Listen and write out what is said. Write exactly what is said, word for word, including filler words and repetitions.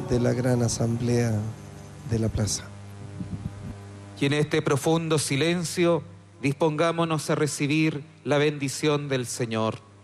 de la gran asamblea de la plaza. Y en este profundo silencio dispongámonos a recibir la bendición del Señor.